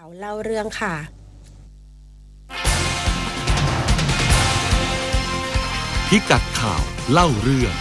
าวเล่าเรื่องค่ะพิกัดข่าวเล่าเรื่อง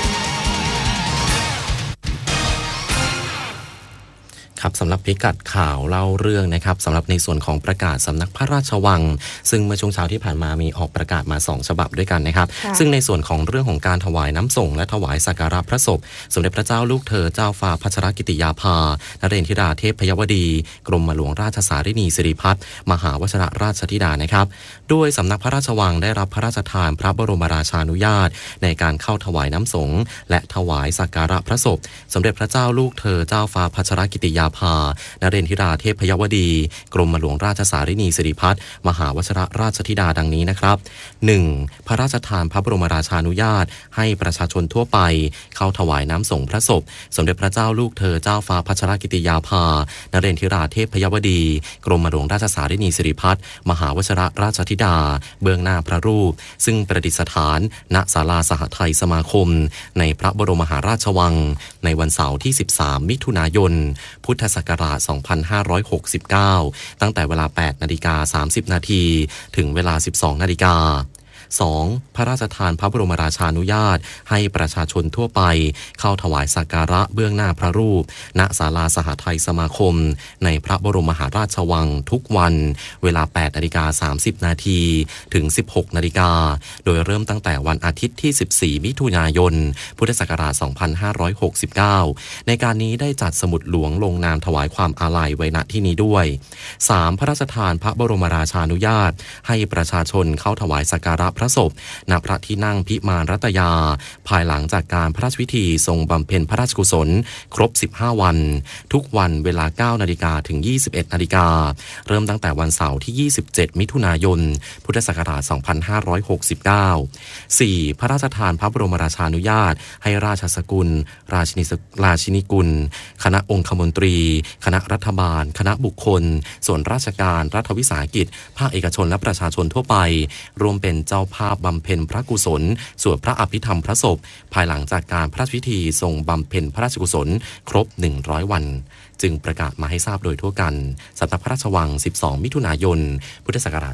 ครับสำหรับพิกัดข่าวเล่าเรื่องนะครับสำหรับในส่วนของประกาศสำนักพระราชวังซึ่งเมื่อช่วงเช้าที่ผ่านมามีออกประกาศมา2ฉบับด้วยกันนะครับซึ่งในส่วนของเรื่องของการถวายน้ำส่งและถวายสักการะพระศพสมเด็จพระเจ้าลูกเธอเจ้าฟ้าพัชรกิติยาภานเรนทิราเทพพยวดีกรมหลวงราชสารินีสิริพัฒน์มหาวชิรราชธิดานะครับด้วยสำนักพระราชวังได้รับพระราชทานพระบรมราชานุญาตในการเข้าถวายน้ำสงฆ์และถวายสักการะพระศพสมเด็จพระเจ้าลูกเธอเจ้าฟ้าพัชรกิติยาภานเรนทิราเทพพยวดีกรมหลวงราชสารินีสิริพัฒน์มหาวชิรราชธิดาดังนี้นะครับ 1. พระราชทานพระบรมราชานุญาตให้ประชาชนทั่วไปเข้าถวายน้ำส่งพระศพสมเด็จพระเจ้าลูกเธอเจ้าฟ้าพัชรกิติยาภานเรนทิราเทพพยวดีกรมหลวงราชสารินีสิริพัฒน์มหาวชิรราชธิดาเบื้องหน้าพระรูปซึ่งประดิษฐานณศาลาสหไทยสมาคมในพระบรมมหาราชวังในวันเสาร์ที่13มิถุนายนพุทธศักราช2569ตั้งแต่เวลา 8:30 นาทีถึงเวลา 12 นาฬิกา2. พระราชทานพระบรมราชานุญาตให้ประชาชนทั่วไปเข้าถวายสักการะเบื้องหน้าพระรูปณศาลาสหไทยสมาคมในพระบรมมหาราชวังทุกวันเวลา 8:30 นาทีถึง 16 นาฬิกาโดยเริ่มตั้งแต่วันอาทิตย์ที่ 14 มิถุนายนพุทธศักราช 2569ในการนี้ได้จัดสมุดหลวงลงนามถวายความอาลัยไว้ณที่นี้ด้วย 3. พระราชทานพระบรมราชานุญาตให้ประชาชนเข้าถวายสักการะพระศพณพระที่นั่งพิมานรัตยาภายหลังจากการพระราชพิธีทรงบำเพ็ญพระราชกุศลครบ15วันทุกวันเวลา 9 นาฬิกาถึง 21 นาฬิกาเริ่มตั้งแต่วันเสาร์ที่ 27 มิถุนายนพุทธศักราช 2569 4. พระราชทานพระบรมราชานุญาตให้ราชสกุลราชินีกุลคณะองคมนตรีคณะรัฐบาลคณะบุคคลส่วนราชการรัฐวิสาหกิจภาคเอกชนและประชาชนทั่วไปรวมเป็นเจ้าภาพบำเพ็ญพระกุศลสวดพระอภิธรรมพระศพภายหลังจากการพระราชพิธีทรงบำเพ็ญพระราชกุศลครบ100วันจึงประกาศมาให้ทราบโดยทั่วกันสำนักพระราชวัง12 มิถุนายนพุทธศักราช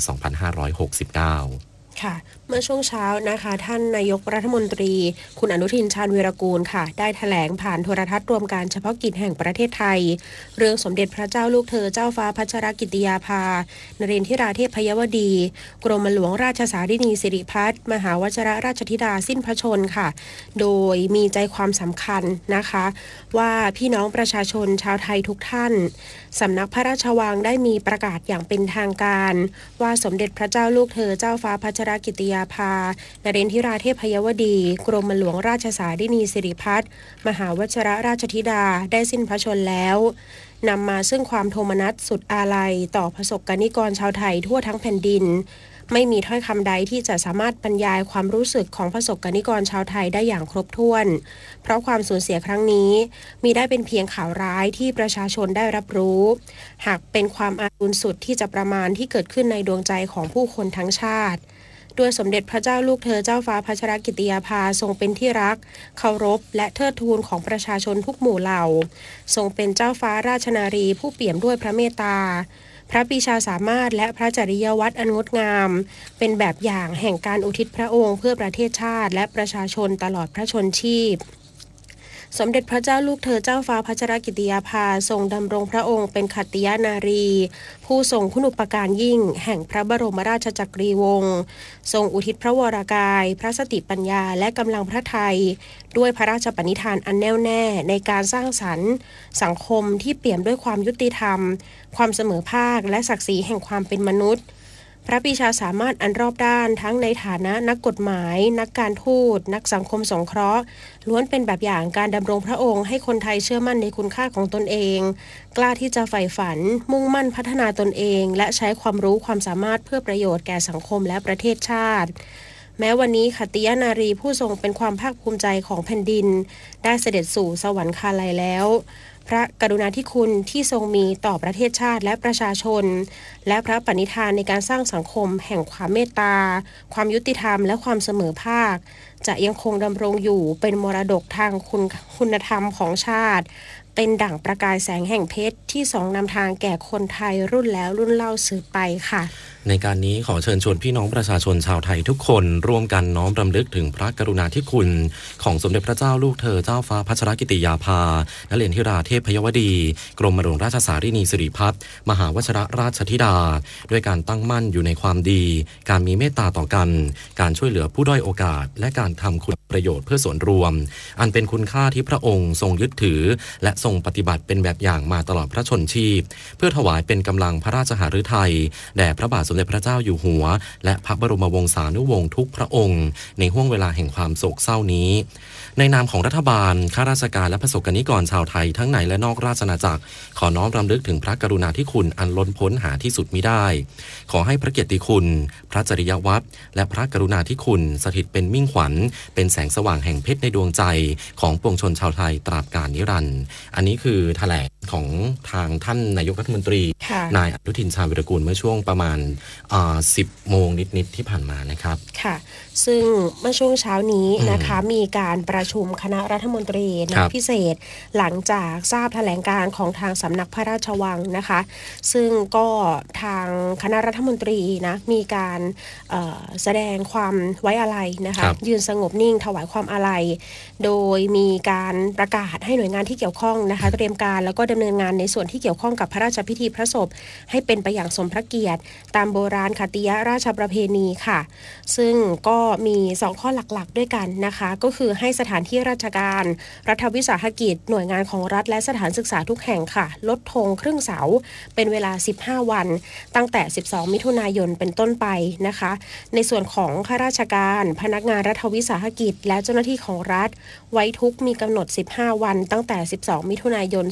2569 ค่ะเมื่อช่วงเช้านะคะท่านนายกรัฐมนตรีคุณอนุทินชาญวีรกูลค่ะได้แถลงผ่านโทรทัศน์รวมการเฉพาะกิจแห่งประเทศไทยเรื่องสมเด็จพระเจ้าลูกเธอเจ้าฟ้าพัชรกิติยาภานเรนทิราเทพพยวดีกรมหลวงราชสารินีสิริพัฒน์มหาวชิรราชธิดาสิ้นพระชนค่ะโดยมีใจความสำคัญนะคะว่าพี่น้องประชาชนชาวไทยทุกท่านสำนักพระราชวังได้มีประกาศอย่างเป็นทางการว่าสมเด็จพระเจ้าลูกเธอเจ้าฟ้าพัชรกิติยาภานเรนทิราเทพพยวดีกรมหลวงราชสารินีสิริพัฒน์มหาวชิรราชธิดาได้สิ้นพระชนแล้วนำมาซึ่งความโทมนัสสุดอาลัยต่อประสบกนิกรชาวไทยทั่วทั้งแผ่นดินไม่มีถ้อยคำใดที่จะสามารถบรรยายความรู้สึกของประสบกนิกรชาวไทยได้อย่างครบถ้วนเพราะความสูญเสียครั้งนี้มิได้เป็นเพียงข่าวร้ายที่ประชาชนได้รับรู้หากเป็นความอาลัยสุดที่จะประมาณที่เกิดขึ้นในดวงใจของผู้คนทั้งชาติด้วยสมเด็จพระเจ้าลูกเธอเจ้าฟ้าพัชรกิติยาภาทรงเป็นที่รักเคารพและเทิดทูนของประชาชนทุกหมู่เหล่าทรงเป็นเจ้าฟ้าราชนารีผู้เปี่ยมด้วยพระเมตตาพระปรีชาสามารถและพระจริยวัตรอันงดงามเป็นแบบอย่างแห่งการอุทิศพระองค์เพื่อประเทศชาติและประชาชนตลอดพระชนชีพสมเด็จพระเจ้าลูกเธอเจ้าฟ้าพัชรกิติยาภาทรงดำรงพระองค์เป็นขัตติยนารีผู้ทรงคุณูปการยิ่งแห่งพระบรมราชจักรีวงศ์ทรงอุทิศพระวรกายพระสติปัญญาและกำลังพระทัยด้วยพระราชปณิธานอันแน่วแน่ในการสร้างสรรค์สังคมที่เปี่ยมด้วยความยุติธรรมความเสมอภาคและศักดิ์ศรีแห่งความเป็นมนุษย์พระปรีชาสามารถอันรอบด้านทั้งในฐานะนักกฎหมายนักการทูตนักสังคมสงเคราะห์ล้วนเป็นแบบอย่างการดำรงพระองค์ให้คนไทยเชื่อมั่นในคุณค่าของตนเองกล้าที่จะใฝ่ฝันมุ่งมั่นพัฒนาตนเองและใช้ความรู้ความสามารถเพื่อประโยชน์แก่สังคมและประเทศชาติแม้วันนี้ขัตติยนารีผู้ทรงเป็นความภาคภูมิใจของแผ่นดินได้เสด็จสู่สวรรคาลัยแล้วพระกรุณาธิคุณที่ทรงมีต่อประเทศชาติและประชาชนและพระปณิธานในการสร้างสังคมแห่งความเมตตาความยุติธรรมและความเสมอภาคจะยังคงดำรงอยู่เป็นมรดกทางคุณธรรมของชาติเป็นดั่งประกายแสงแห่งเพชรที่ส่องนำทางแก่คนไทยรุ่นแล้วรุ่นเล่าสืบไปค่ะในการนี้ขอเชิญชวนพี่น้องประชาชนชาวไทยทุกคนร่วมกันน้อมรำลึกถึงพระกรุณาธิคุณของสมเด็จพระเจ้าลูกเธอเจ้าฟ้าพัชรกิติยาภานเรนทิราเทพยวดีกรมหลวงราชสารินีสิริพัฒน์มหาวชิรราชธิดาด้วยการตั้งมั่นอยู่ในความดีการมีเมตตาต่อกันการช่วยเหลือผู้ด้อยโอกาสและการทำคุณประโยชน์เพื่อส่วนรวมอันเป็นคุณค่าที่พระองค์ทรงยึดถือและทรงปฏิบัติเป็นแบบอย่างมาตลอดพระชนชีพเพื่อถวายเป็นกำลังพระราชหฤทัยแด่พระบาทสมเด็จพระเจ้าอยู่หัวและพระบรมวงศานุวงศ์ทุกพระองค์ในห้วงเวลาแห่งความโศกเศร้านี้ในนามของรัฐบาลข้าราชการและประสบกนิกรชาวไทยทั้งในและนอกราชอาณาจักรขอน้อมรำลึกถึงพระกรุณาธิคุณอันล้นพ้นหาที่สุดมิได้ขอให้พระเกียรติคุณพระจริยวัตรและพระกรุณาธิคุณสถิตเป็นมิ่งขวัญเป็นแสงสว่างแห่งเพชรในดวงใจของปวงชนชาวไทยตราบกาลนิรันดร์อันนี้คือแถลงของทางท่านนายกรัฐมนตรีนายอนุทินชาญวิรากูลเมื่อช่วงประมาณ10 โมงนิดๆที่ผ่านมานะครับค่ะซึ่งเมื่อช่วงเช้านี้นะคะมีการประชุมคณะรัฐมนตรีนัดพิเศษหลังจากทราบแถลงการของทางสำนักพระราชวังนะคะซึ่งก็ทางคณะรัฐมนตรีนะมีการแสดงความไว้อาลัยนะคะยืนสงบนิ่งถวายความอาลัยโดยมีการประกาศให้หน่วยงานที่เกี่ยวข้องนะคะเตรียมการแล้วก็ดำเนินงานในส่วนที่เกี่ยวข้องกับพระราชพิธีพระศพให้เป็นไปอย่างสมพระเกียรติตามโบราณคติยราชประเพณีค่ะซึ่งก็มี2ข้อหลักๆด้วยกันนะคะก็คือให้สถานที่ราชการรัฐวิสาหกิจหน่วยงานของรัฐและสถานศึกษาทุกแห่งค่ะลดธงครึ่งเสาเป็นเวลา15 วันตั้งแต่12 มิถุนายนเป็นต้นไปนะคะในส่วนของข้าราชการพนักงานรัฐวิสาหกิจและเจ้าหน้าที่ของรัฐไว้ทุกข์มีกำหนด15 วันตั้งแต่12 มิถุนายน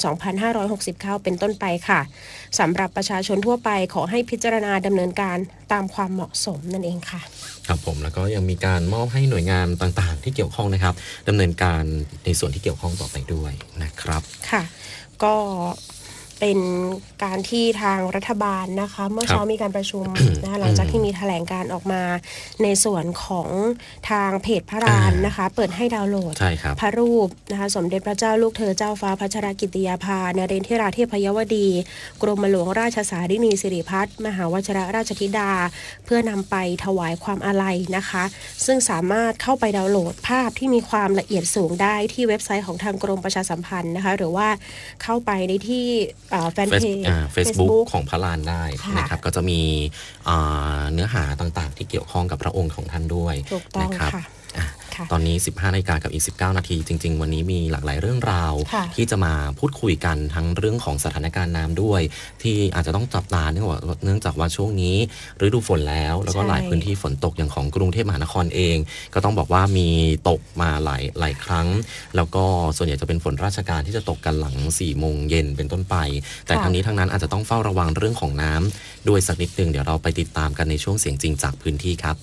2569 เป็นต้นไปค่ะสำหรับประชาชนทั่วไปขอให้พิจารณาดำเนินการตามความเหมาะสมนั่นเองค่ะครับผมแล้วก็ยังมีการมอบให้หน่วยงานต่างๆที่เกี่ยวข้องนะครับดำเนินการในส่วนที่เกี่ยวข้องต่อไปด้วยนะครับค่ะก็เป็นการที่ทางรัฐบาลนะคะเมื่อเช้ามีการประชุมนะคะหลังจากที่มีแถลงการออกมาในส่วนของทางเพจพระรานนะคะเปิดให้ดาวน์โหลดพระรูปนะคะสมเด็จพระเจ้าลูกเธอเจ้าฟ้าพัชรกิติยาภานเรนทิราเทพยวดีกรมหลวงราชสารินีสิริพัฒน์มหาวชิรราชธิดาเพื่อนำไปถวายความอาลัยนะคะซึ่งสามารถเข้าไปดาวน์โหลดภาพที่มีความละเอียดสูงได้ที่เว็บไซต์ของทางกรมประชาสัมพันธ์นะคะหรือว่าเข้าไปในที่แฟนเพจ Facebook ของพระลานได้นะครับก็จะมีเนื้อหาต่างๆที่เกี่ยวข้องกับพระองค์ของท่านด้วยนะครับตอนนี้ 15 นาฬิกากับอีก19 นาทีจริงๆวันนี้มีหลากหลายเรื่องราวที่จะมาพูดคุยกันทั้งเรื่องของสถานการณ์น้ำด้วยที่อาจจะต้องจับตาเนื่องจากว่าช่วงนี้ฤดูฝนแล้วก็หลายพื้นที่ฝนตกอย่างของกรุงเทพมหานครเองก็ต้องบอกว่ามีตกมาหลายครั้งแล้วก็ส่วนใหญ่จะเป็นฝนราชการที่จะตกกันหลัง 4 โมงเย็นเป็นต้นไปแต่ทั้งนี้ทั้งนั้นอาจจะต้องเฝ้าระวังเรื่องของน้ำด้วยสักนิดนึงเดี๋ยวเราไปติดตามกันในช่วงเสียงจริงจากพื้นที่ครับ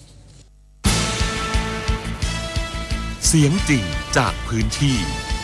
เสียงจริงจากพื้นที่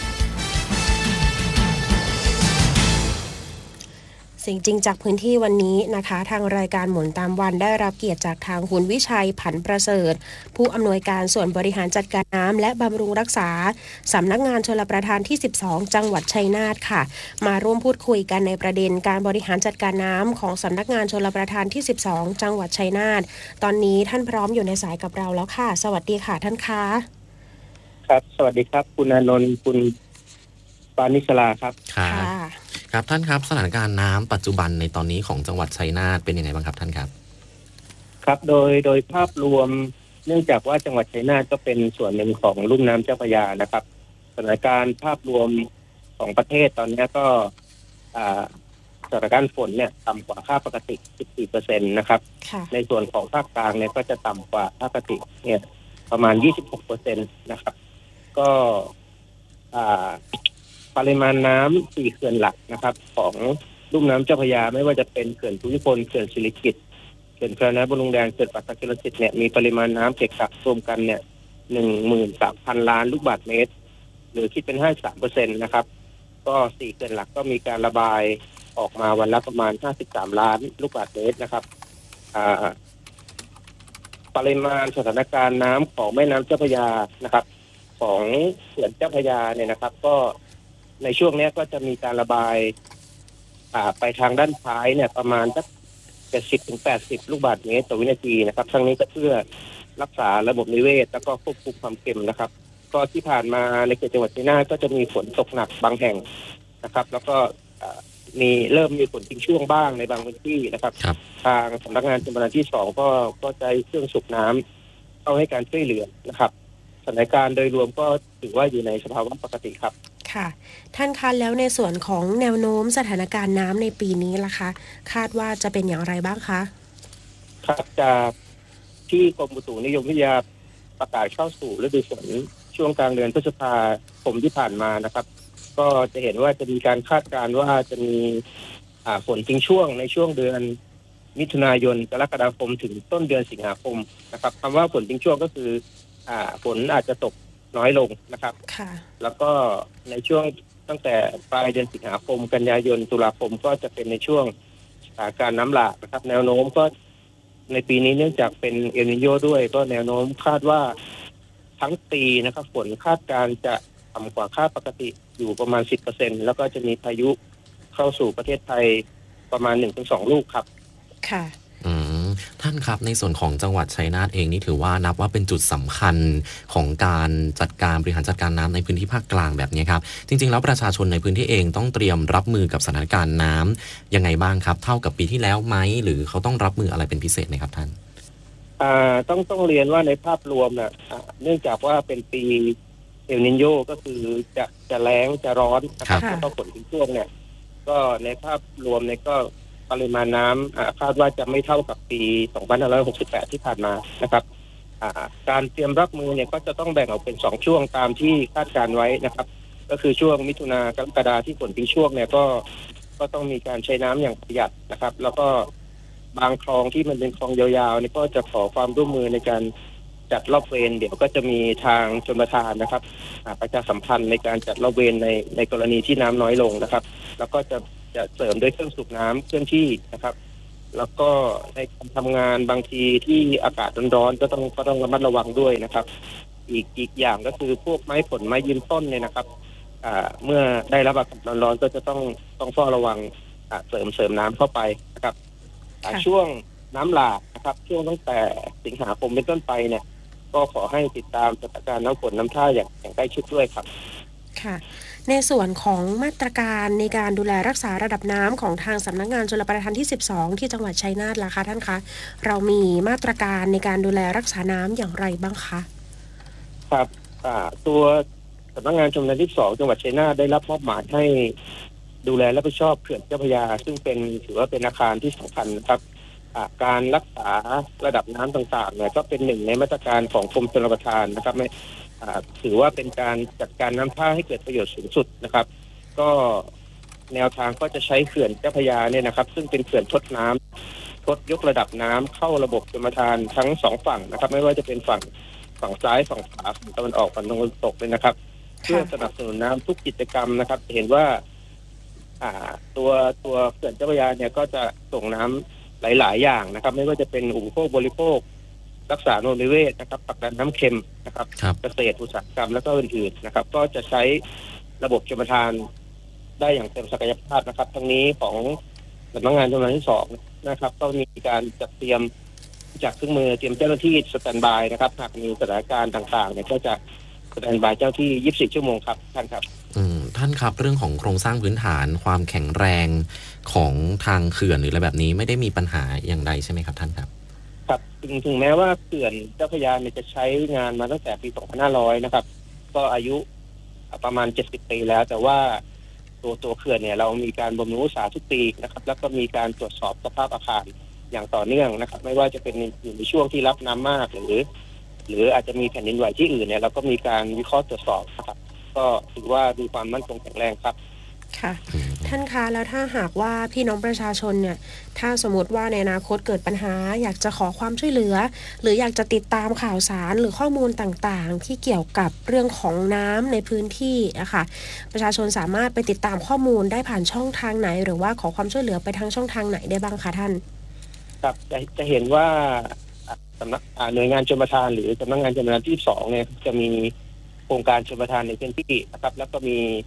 เสียงจริงจากพื้นที่วันนี้นะคะทางรายการหมุนตามวันได้รับเกียรติจากทางคุณวิชัยผันประเสริฐผู้อำนวยการส่วนบริหารจัดการน้ำและบำรุงรักษาสำนักงานชลประทานที่12จังหวัดชัยนาทค่ะมาร่วมพูดคุยกันในประเด็นการบริหารจัดการน้ำของสำนักงานชลประทานที่12จังหวัดชัยนาทตอนนี้ท่านพร้อมอยู่ในสายกับเราแล้วค่ะสวัสดีค่ะท่านคะครับสวัสดีครับคุณอานนท์คุณปานิชลาครับครับท่านครับสถานการณ์น้ำปัจจุบันในตอนนี้ของจังหวัดชัยนาทเป็นยังไงบ้างครับท่านครับครับโดยภาพรวมเนื่องจากว่าจังหวัดชัยนาทก็เป็นส่วนหนึ่งของลุ่มน้ำเจ้าพระยานะครับสถานการณ์ภาพรวมของประเทศตอนนี้ก็สถานการณ์ฝนเนี่ยต่ำกว่าค่าปกติ 14% นะครับในส่วนของภาคกลางเนี่ยก็จะต่ำกว่าค่าปกติเนี่ยประมาณ 26% นะครับก็ปริมาณน้ำ4เขื่อนหลักนะครับของลุ่มน้ำเจ้าพระยาไม่ว่าจะเป็นเขื่อนภูมิพลเขื่อนสิริกิติ์เขื่อนพระนครบำรุงแดงเขื่อนป่าสักชลสิทธิ์เนี่ยมีปริมาณน้ำเก็บกักรวมกันเนี่ย 13,000 ล้านลูกบาศก์เมตรหรือคิดเป็น 53% นะครับก็4เขื่อนหลักก็มีการระบายออกมาวันละประมาณ53ล้านลูกบาศก์เมตรนะครับปริมาณสถานการณ์น้ำของแม่น้ำเจ้าพระยานะครับของเขื่อนเจ้าพระยาเนี่ยนะครับก็ในช่วงนี้ก็จะมีการระบายไปทางด้านซ้ายเนี่ยประมาณสัก70 ถึง 80 ลูกบาศก์เมตรต่อวินาทีนะครับทั้งนี้ก็เพื่อรักษาระบบนิเวศแล้วก็ควบคุมความเค็มนะครับก็ที่ผ่านมาในเขตจังหวัดชัยนาทก็จะมีฝนตกหนักบางแห่งนะครับแล้วก็เริ่มมีฝนทิ้งช่วงบ้างในบางพื้นที่นะครับทางสำนักงานชลประทานที่ 2ก็ใช้เครื่องสูบน้ำเข้าให้การช่วยเหลือนะครับสถานการณ์โดยรวมก็ถือว่าอยู่ในสภาวะปกติครับค่ะท่านคะแล้วในส่วนของแนวโน้มสถานการณ์น้ำในปีนี้ล่ะคะคาดว่าจะเป็นอย่างไรบ้างคะครับจากที่กรมอุตุนิยมวิทยาประกาศเข้าสู่ฤดูฝนช่วงกลางเดือนพฤษภาคมที่ผ่านมานะครับก็จะเห็นว่าจะมีการคาดการณ์ว่าจะมีฝนทิ้งช่วงในช่วงเดือนมิถุนายนกรกฎาคมถึงต้นเดือนสิงหาคมนะครับคำว่าฝนทิ้งช่วงก็คือฝนอาจจะตกน้อยลงนะครับแล้วก็ในช่วงตั้งแต่ปลายเดือนสิงหาคมกันยายนตุลาคมก็จะเป็นในช่วงการน้ำหลากนะครับแนวโน้มก็ในปีนี้เนื่องจากเป็นเอลนิโญด้วยก็แนวโน้มคาดว่าทั้งปีนะครับฝนคาดการจะต่ำกว่าค่าปกติอยู่ประมาณ 10% แล้วก็จะมีพายุเข้าสู่ประเทศไทยประมาณ 1-2 ลูกครับค่ะท่านครับในส่วนของจังหวัดชัยนาทเองนี่ถือว่านับว่าเป็นจุดสำคัญของการจัดการบริหารจัดการน้ำในพื้นที่ภาคกลางแบบนี้ครับจริงๆแล้วประชาชนในพื้นที่เองต้องเตรียมรับมือกับสถานการณ์น้ำยังไงบ้างครับเท่ากับปีที่แล้วไหมหรือเขาต้องรับมืออะไรเป็นพิเศษไหมครับท่านต้องเรียนว่าในภาพรวมน่ะเนื่องจากว่าเป็นปีเอลนิโญก็คือจะแล้งจะร้อนนะครับแล้วก็ฝนทิ้งช่วงเนี่ยก็ในภาพรวมเนี่ยก็ปริมาณน้ำคาดว่าจะไม่เท่ากับปี 2568 ที่ผ่านมานะครับการเตรียมรับมือเนี่ยก็จะต้องแบ่งออกเป็น2ช่วงตามที่คาดการไว้นะครับก็คือช่วงมิถุนากรกฎาที่ฝนทิ้งช่วงเนี่ยก็ต้องมีการใช้น้ำอย่างประหยัดนะครับแล้วก็บางคลองที่มันเป็นคลองยาวๆนี่ก็จะขอความร่วมมือในการจัดรอบเวรเดี๋ยวก็จะมีทางชลประทานนะครับประชาสัมพันธ์ในการจัดรอบเวรในกรณีที่น้ำน้อยลงนะครับแล้วก็จะเสริมด้วยเครื่องสูบน้ำเคลื่อนที่นะครับแล้วก็ในการทำงานบางทีที่อากาศร้อนๆก็ต้องระมัดระวังด้วยนะครับอีกอย่างก็คือพวกไม้ผลไม้ยืนต้นเนี่ยนะครับเมื่อได้รับอากาศร้อนๆก็จะต้องเฝ้าระวังเสริมน้ำเข้าไปนะครับช่วงน้ำหลากนะครับช่วงตั้งแต่สิงหาคมเป็นต้นไปเนี่ยก็ขอให้ติดตามสถานการณ์น้ำฝนน้ำท่าอย่างใกล้ชิดด้วยครับค่ะในส่วนของมาตรการในการดูแลรักษาระดับน้ำของทางสำนักงานชลประทานที่ 12ที่จังหวัดชัยนาทล่ะคะท่านคะเรามีมาตรการในการดูแลรักษาน้ำอย่างไรบ้างคะครับตัวสำนักงานชลประทานที่ 2จังหวัดชัยนาทได้รับมอบหมายให้ดูแลรับผิดชอบเขื่อนเจ้าพระยาซึ่งถือว่าเป็นอาคารที่สำคัญนะครับการรักษาระดับน้ำต่างๆเนี่ยก็เป็นหนึ่งในมาตรการของกรมชลประทานนะครับถือว่าเป็นการจัดการน้ำท่าให้เกิดประโยชน์สูงสุดนะครับก็แนวทางก็จะใช้เขื่อนเจ้าพระยาเนี่ยนะครับซึ่งเป็นเขื่อนทดน้ำทดยกระดับน้ำเข้าระบบชลประทานทั้ง2ฝั่งนะครับไม่ว่าจะเป็นฝั่งซ้ายฝั่งขวาฝั่งตะวันออกฝั่งตะวันตกเลยนะครับเพื่อสนับสนุนน้ำทุกกิจกรรมนะครับเห็นว่าตัวเขื่อนเจ้าพระยาเนี่ยก็จะส่งน้ำหลายๆอย่างนะครับไม่ว่าจะเป็นอุปโภคบริโภครักษาโนนิเวศนะครับผลักดันน้ำเค็มนะครับเกษตรอุตสาหกรรมแล้วก็อื่นๆนะครับก็จะใช้ระบบชลประทานได้อย่างเต็มศักยภาพนะครับทั้งนี้ของสำนักงานชลประทานที่ 2นะครับก็มีการจัดเตรียมจากเครื่องมือเตรียมเจ้าหน้าที่สแตนด์บายนะครับหากมีสถานการณ์ต่างๆเนี่ยก็จะสแตนด์บายเจ้าที่24 ชั่วโมงครับท่านครับท่านครับเรื่องของโครงสร้างพื้นฐานความแข็งแรงของทางเขื่อนหรืออะไรแบบนี้ไม่ได้มีปัญหาอย่างใดใช่ไหมครับท่านครับครับถึงแม้ว่าเขื่อนเจ้าพระยาเนี่ยจะใช้งานมาตั้งแต่ปี 2500 นะครับก็อายุประมาณ 70 ปีแล้วแต่ว่าตัวเขื่อนเนี่ยเรามีการบำรุงรักษาทุกปีนะครับแล้วก็มีการตรวจสอบสภาพอาคารอย่างต่อเนื่องนะครับไม่ว่าจะเป็นอยู่ในช่วงที่รับน้ำมากหรืออาจจะมีแผ่นดินไหวที่อื่นเนี่ยเราก็มีการวิเคราะห์ตรวจสอบนะครับก็ถือว่ามีความมั่นคงแข็งแรงครับค่ะท่านคะแล้วถ้าหากว่าพี่น้องประชาชนเนี่ยถ้าสมมติว่าในอนาคตเกิดปัญหาอยากจะขอความช่วยเหลือหรืออยากจะติดตามข่าวสารหรือข้อมูลต่างๆที่เกี่ยวกับเรื่องของน้ำในพื้นที่นะคะประชาชนสามารถไปติดตามข้อมูลได้ผ่านช่องทางไหนหรือว่าขอความช่วยเหลือไปทางช่องทางไหนได้บ้างคะท่านครับจะเห็นว่าสำนักหน่วยงานชลประทานหรือสำนักงานชลประทานที่ 2เนี่ยจะมีโครงการชลประทานในพื้นที่นะครับแล้วก็มี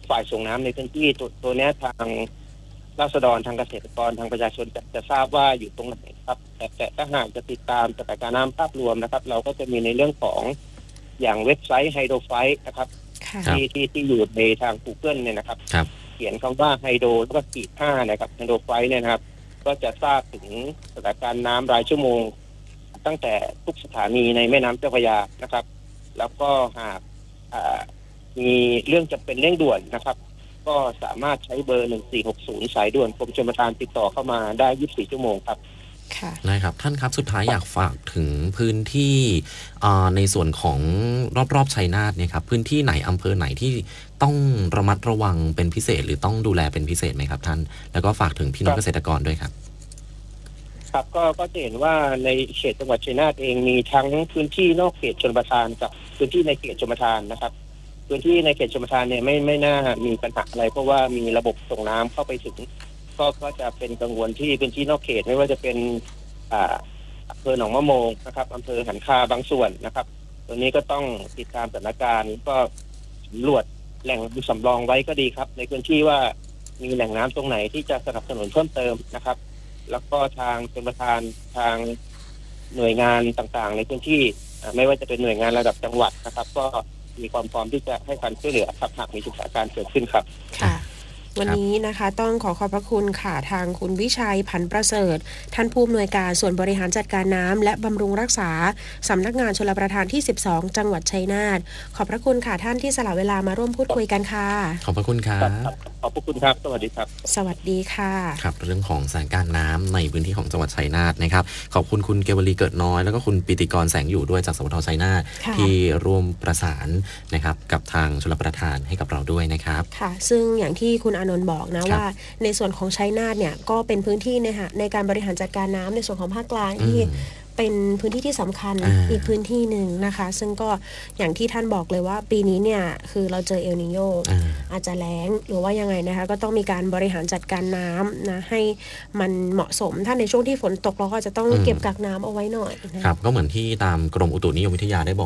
ฝ่ายส่งน้ำในพื้นที่ตัวเนี้ยทางราษฎรทางเกษตรกรทางประชาชนจะทราบว่าอยู่ตรงไหนครับแต่ถ้าหากจะติดตามสถานการณ์น้ำภาพรวมนะครับเราก็จะมีในเรื่องของอย่างเว็บไซต์ไฮโดรไฟนะครับที่อยู่ในทาง Google เนี่ยนะครับเขียนคำว่าไฮโดรแล้วก็-5นะครับไฮโดรไฟเนี่ยนะครับก็จะทราบถึงสถานการณ์น้ำรายชั่วโมงตั้งแต่ทุกสถานีในแม่น้ำเจ้าพระยานะครับแล้วก็หากมีเรื่องจะเป็นเร่งด่วนนะครับก็สามารถใช้เบอร์1460สายด่วนกรมชลประทานติดต่อเข้ามาได้24ชั่วโมงครับได้ครับท่านครับสุดท้ายอยากฝากถึงพื้นที่ในส่วนของรอบๆชัยนาทเนี่ยครับพื้นที่ไหนอำเภอไหนที่ต้องระมัดระวังเป็นพิเศษหรือต้องดูแลเป็นพิเศษไหมครับท่านแล้วก็ฝากถึงพี่น้องเกษตรกรด้วยครับครับก็จะเห็นว่าในเขตจังหวัดชัยนาทเองมีทั้งพื้นที่นอกเขตชลประทานกับพื้นที่ในเขตชลประทานนะครับพื้นที่ในเขตชลประทานเนี่ยไม่น่ามีปัญหาอะไรเพราะว่ามีระบบส่งน้ำเข้าไปถึงก็จะเป็นกังวลที่พื้นที่นอกเขตไม่ว่าจะเป็นอำเภอหนองมะโมงนะครับอำเภอหันคาบางส่วนนะครับตัวนี้ก็ต้องติดตามสถานการณ์ก็สำรวจแหล่งสำรองไว้ก็ดีครับในพื้นที่ว่ามีแหล่งน้ำตรงไหนที่จะสนับสนุนเพิ่มเติมนะครับแล้วก็ทางชลประทานทางหน่วยงานต่างๆในพื้นที่ไม่ว่าจะเป็นหน่วยงานระดับจังหวัดนะครับก็มีความพร้อมที่จะให้การช่วยเหลือครับหากมีสถานการณ์เกิดขึ้นครับค่ะวันนี้นะคะต้องขอบพระคุณค่ะทางคุณวิชัยผันประเสริฐท่านผู้อำนวยการส่วนบริหารจัดการน้ำและบำรุงรักษาสำนักงานชลประทานที่12จังหวัดชัยนาทขอบพระคุณค่ะท่านที่สละเวลามาร่วมพูดคุยกันค่ะขอบพระคุณครับขอบพระคุณครับสวัสดีครับสวัสดีค่ะครับเรื่องของสถานการณ์น้ำในพื้นที่ของจังหวัดชัยนาทนะครับขอบคุณคุณเกวลีเกิดน้อยแล้วก็คุณปิติกรแสงอยู่ด้วยจากสวทชัยนาทที่ร่วมประสานนะครับกับทางชลประทานให้กับเราด้วยนะครับค่ะซึ่งอย่างที่คุณอานนท์บอกนะว่าในส่วนของชัยนาทเนี่ยก็เป็นพื้นที่ในการบริหารจัดการน้ำในส่วนของภาคกลางที่เป็นพื้นที่ที่สำคัญอีกพื้นที่หนึ่งนะคะซึ่งก็อย่างที่ท่านบอกเลยว่าปีนี้เนี่ยคือเราเจอเอลนีโญอาจจะแล้งหรือว่ายังไงนะคะก็ต้องมีการบริหารจัดการน้ำนะให้มันเหมาะสมถ้าในช่วงที่ฝนตกเราก็จะต้องเก็บกักน้ำเอาไว้หน่อยครับก็เหมือนที่ตามกรมอุตุนิยมวิทยาได้บอก